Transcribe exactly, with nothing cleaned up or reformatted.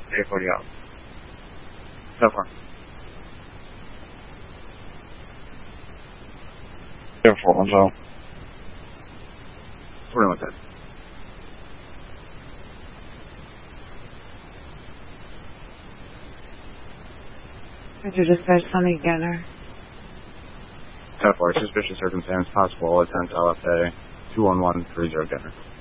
eight forty out. So far. Careful, so. We're with it. Roger, dispatch Sunny Gunner. ten four, suspicious circumstance, possible attempt L F A two one one three zero Gunner.